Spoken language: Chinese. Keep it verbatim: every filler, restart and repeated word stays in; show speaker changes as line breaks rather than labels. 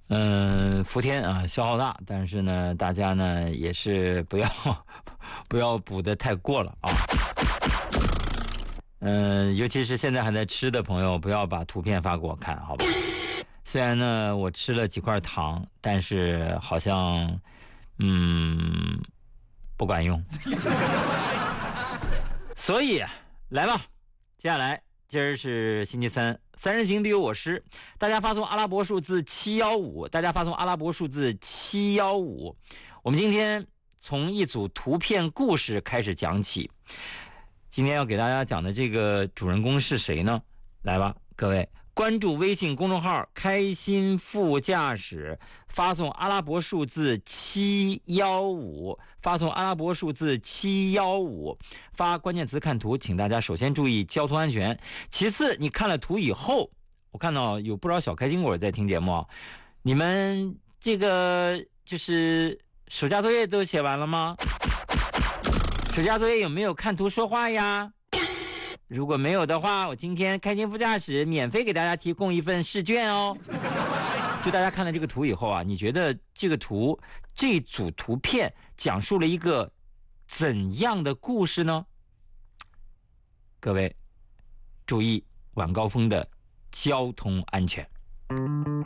嗯、呃，伏天啊，消耗大，但是呢，大家呢也是不要不要补得太过了啊。嗯、呃，尤其是现在还在吃的朋友，不要把图片发给我看，好吧？虽然呢我吃了几块糖，但是好像嗯不管用。所以来吧，接下来今儿是星期三，三人行必有我师。大家发送阿拉伯数字七一五，大家发送阿拉伯数字七一五。我们今天从一组图片故事开始讲起。今天要给大家讲的这个主人公是谁呢？来吧，各位，关注微信公众号开心副驾驶，发送阿拉伯数字七一五，发送阿拉伯数字七一五，发关键词看图，请大家首先注意交通安全，其次你看了图以后，我看到有不少小开心果在听节目，你们这个就是暑假作业都写完了吗？暑假作业有没有看图说话呀？如果没有的话，我今天开心副驾驶免费给大家提供一份试卷哦。就大家看了这个图以后啊，你觉得这个图这组图片讲述了一个怎样的故事呢？各位注意晚高峰的交通安全。